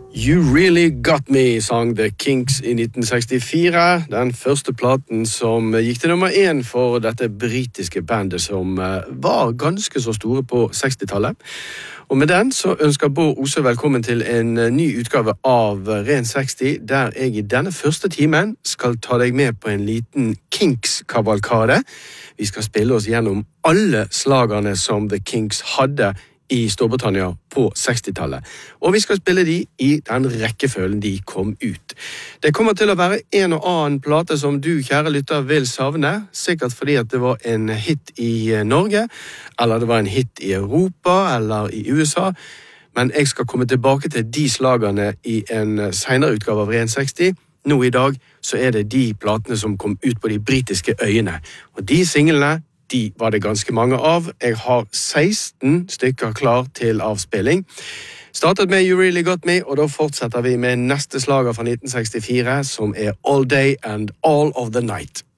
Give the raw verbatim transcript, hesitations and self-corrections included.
You Really Got Me, sang The Kinks i nitten sekstifire. Den første platen som gikk til nummer én for dette britiske bandet som var ganske så store på sekstitallet. Og med den så ønsker Bård Ose velkommen til en ny utgave av Ren seksti, der jeg i denne første timen skal ta deg med på en liten Kinks-kavalkade. Vi skal spille oss gjennom alle slagerne som The Kinks hadde i Storbritannia på sekstitallet. Og vi skal spille de i den rekkefølgen de kom ut. Det kommer til å være en og annen plate som du, kjære lytter, vil savne, sikkert fordi at det var en hit i Norge, eller det var en hit i Europa, eller i U S A, men jeg skal komme tilbake til de slagerne i en senere utgave av Ren seksti. Nå i dag så er det de platene som kom ut på de britiske øyene, og de singlene de var det ganske mange av. Jeg har seksten stykker klar til avspilling. Startet med You Really Got Me, og da fortsetter vi med neste slager fra nitten sekstifire, som er All Day and All of the Night.